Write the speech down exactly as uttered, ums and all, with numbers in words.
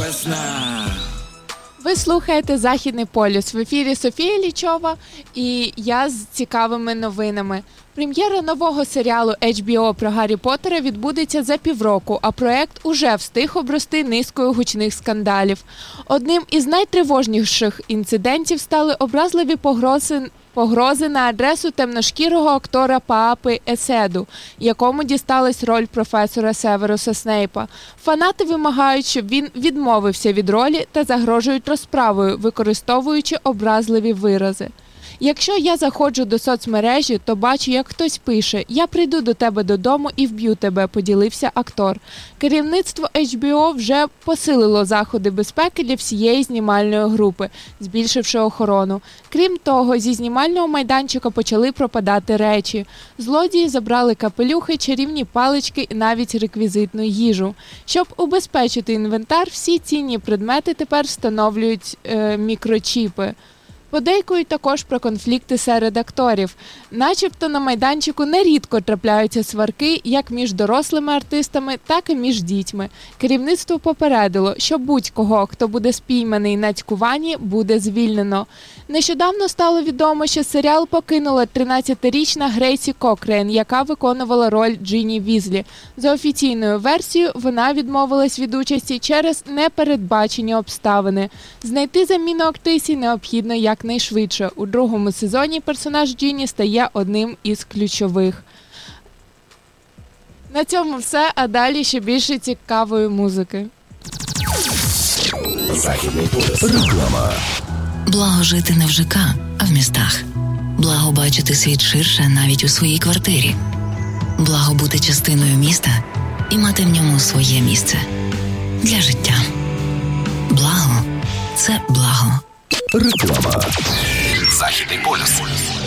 весна. Ви слухаєте «Західний полюс». В ефірі Софія Лічова і я з цікавими новинами. Прем'єра нового серіалу ейч бі о про Гаррі Поттера відбудеться за півроку, а проект уже встиг обрости низкою гучних скандалів. Одним із найтривожніших інцидентів стали образливі погрози Погрози на адресу темношкірого актора Паапи Еседу, якому дісталась роль професора Северуса Снейпа. Фанати вимагають, щоб він відмовився від ролі та загрожують розправою, використовуючи образливі вирази. Якщо я заходжу до соцмережі, то бачу, як хтось пише «Я прийду до тебе додому і вб'ю тебе», – поділився актор. Керівництво ейч бі о вже посилило заходи безпеки для всієї знімальної групи, збільшивши охорону. Крім того, зі знімального майданчика почали пропадати речі. Злодії забрали капелюхи, чарівні палички і навіть реквізитну їжу. Щоб убезпечити інвентар, всі цінні предмети тепер встановлюють е, мікрочіпи. Подейкують також про конфлікти серед акторів. Начебто на майданчику нерідко трапляються сварки як між дорослими артистами, так і між дітьми. Керівництво попередило, що будь-кого, хто буде спійманий на цькуванні, буде звільнено. Нещодавно стало відомо, що серіал покинула тринадцятирічна Грейсі Кокрейн, яка виконувала роль Джині Візлі. За офіційною версією, вона відмовилась від участі через непередбачені обставини. Знайти заміну актрисі необхідно якнайшвидше. У другому сезоні персонаж Джині стає одним із ключових. На цьому все, а далі ще більше цікавої музики. Західний полюс. Реклама. Благо жити не в ЖК, а в містах. Благо бачити світ ширше навіть у своїй квартирі. Благо бути частиною міста і мати в ньому своє місце. Для життя. Благо – це благо. Реклама. Західний полюс.